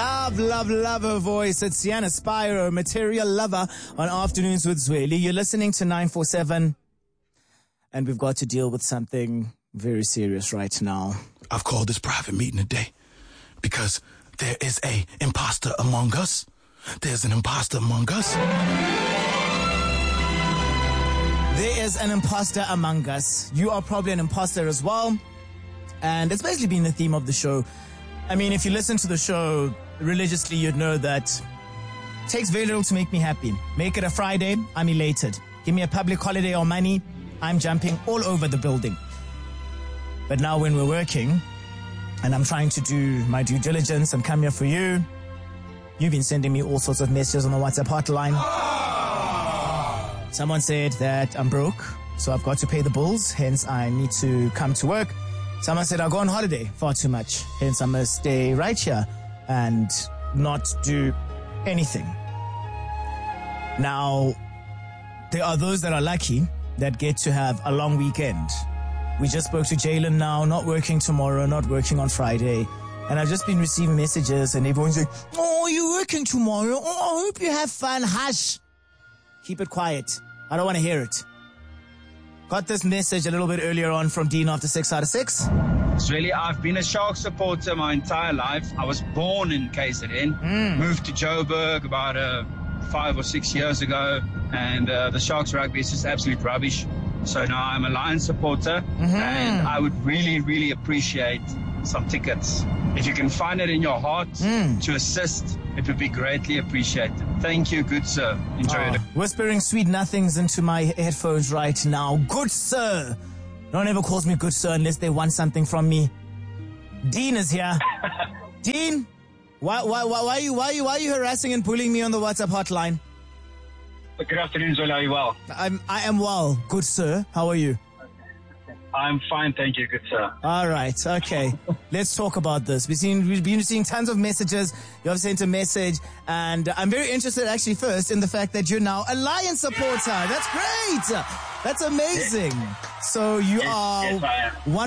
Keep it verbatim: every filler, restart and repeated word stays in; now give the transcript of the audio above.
Love, love, love her voice. It's Sienna Spyro, Material Lover on Afternoons with Zweli. You're listening to nine four seven, and we've got to deal with something very serious right now. I've called this private meeting today because there is a imposter among us. There's an imposter among us. There is an imposter among us. You are probably an imposter as well. And it's basically been the theme of the show. I mean, if you listen to the show religiously, you'd know that it takes very little to make me happy. Make it a Friday, I'm elated. Give me a public holiday or money, I'm jumping all over the building. But now when we're working and I'm trying to do my due diligence and come here for you, you've been sending me all sorts of messages on the WhatsApp hotline. Someone said that I'm broke, so I've got to pay the bills, hence I need to come to work. Someone said I'll go on holiday far too much, hence I must stay right here and not do anything. Now, there are those that are lucky that get to have a long weekend. We just spoke to Jalen now, not working tomorrow, not working on Friday. And I've just been receiving messages and everyone's like, oh, you're working tomorrow? Oh, I hope you have fun. Hush. Keep it quiet. I don't want to hear it. Got this message a little bit earlier on from Dean after six out of six. It's really, I've been a Shark supporter my entire life. I was born in K Z N, Mm. moved to Joburg about uh, five or six years ago, and uh, the Sharks rugby is just absolute rubbish. So now I'm a Lions supporter, Mm-hmm. and I would really, really appreciate some tickets. If you can find it in your heart Mm. to assist, it would be greatly appreciated. Thank you, good sir. Enjoy Oh, it. whispering sweet nothings into my headphones right now. Good sir. No one ever calls me good sir unless they want something from me. Dean is here. Dean, why, why, why, why, are you, why, are you, why are you harassing and bullying me on the WhatsApp hotline? Good afternoon, Zola. Are you well? I'm, I am well. Good sir. How are you? I'm fine, thank you, good sir. All right. Okay. Let's talk about this. We've seen, we've been seeing tons of messages. You have sent a message, and I'm very interested actually first in the fact that you're now a Lions supporter. That's great. That's amazing. So you Yes, are yes, I am. one